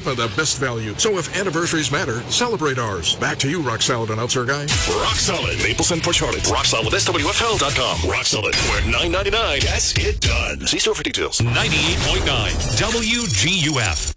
Napa the best value. So if anniversaries matter, celebrate ours. Back to you, Rock Solid Announcer Guy. Rock Solid, Mapleson for Charlotte. Rock Solid with SWFL.com. Rock Solid, where $9.99 gets it done. See store for details. 98.9 WGUF.